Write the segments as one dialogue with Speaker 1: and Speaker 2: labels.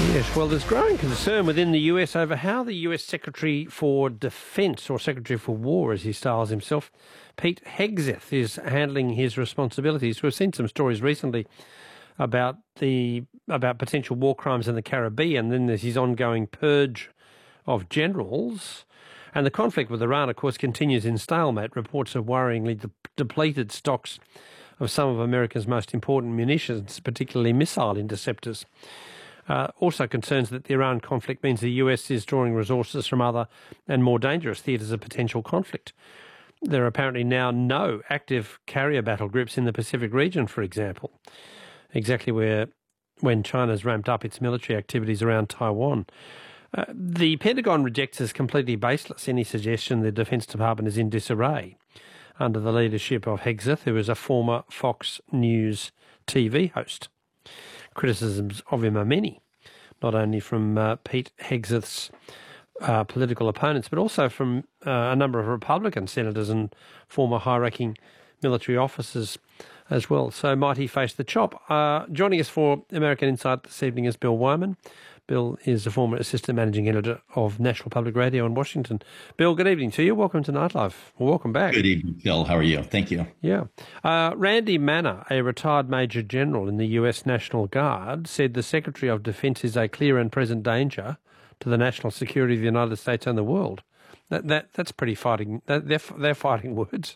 Speaker 1: Yes, well, there's growing concern within the US over how the US Secretary for Defence, or Secretary for War as he styles himself, Pete Hegseth, is handling his responsibilities. We've seen some stories recently about potential war crimes in the Caribbean. Then there's his ongoing purge of generals. And the conflict with Iran, of course, continues in stalemate. Reports of worryingly depleted stocks of some of America's most important munitions, particularly missile interceptors. Also concerns that the Iran conflict means the US is drawing resources from other and more dangerous theatres of potential conflict. There are apparently now no active carrier battle groups in the Pacific region, for example, exactly when China's ramped up its military activities around Taiwan. The Pentagon rejects as completely baseless any suggestion the Defence Department is in disarray under the leadership of Hegseth, who is a former Fox News TV host. Criticisms of him are many, not only from Pete Hegseth's political opponents, but also from a number of Republican senators and former high-ranking military officers as well. So might he face the chop? Joining us for American Insight this evening is Bill Wyman. Bill is the former Assistant Managing Editor of National Public Radio in Washington. Bill, good evening to you. Welcome to Nightlife. Well, welcome back.
Speaker 2: Good evening, Phil. How are you? Thank you.
Speaker 1: Yeah. Randy Manner, a retired Major General in the US National Guard, said the Secretary of Defence is a clear and present danger to the national security of the United States and the world. That's pretty fighting. They're fighting words.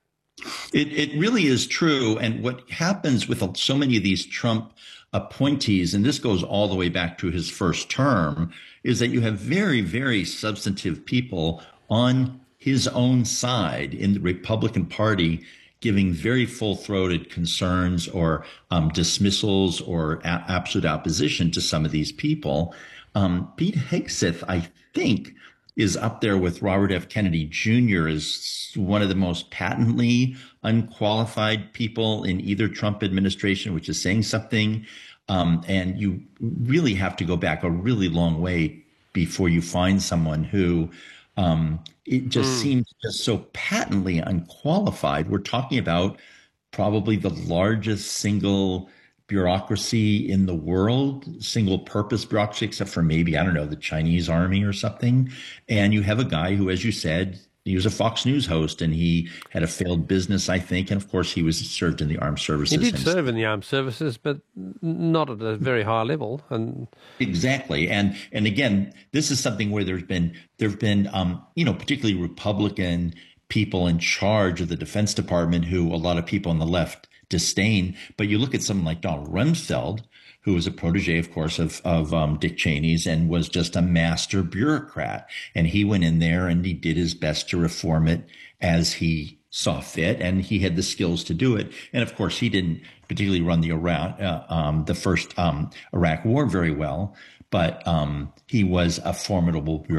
Speaker 2: It really is true. And what happens with so many of these Trump appointees, and this goes all the way back to his first term, is that you have very, very substantive people on his own side in the Republican Party giving very full-throated concerns or dismissals or absolute opposition to some of these people. Pete Hegseth, I think, is up there with Robert F. Kennedy Jr. as one of the most patently unqualified people in either Trump administration, which is saying something. And you really have to go back a really long way before you find someone who it just seems just so patently unqualified. We're talking about probably the largest single bureaucracy in the world, single purpose bureaucracy, except for maybe, I don't know, the Chinese army or something. And you have a guy who, as you said, he was a Fox News host and he had a failed business, I think. And of course, he was served in the armed services.
Speaker 1: He did serve in the armed services, but not at a very high level. And
Speaker 2: exactly. And again, this is something where there've been particularly Republican people in charge of the Defense Department who a lot of people on the left disdain. But you look at someone like Donald Rumsfeld, who was a protege, of course, of Dick Cheney's and was just a master bureaucrat. And he went in there and he did his best to reform it as he saw fit, and he had the skills to do it. And of course, he didn't particularly run the first Iraq War very well, but he was a formidable bureaucrat.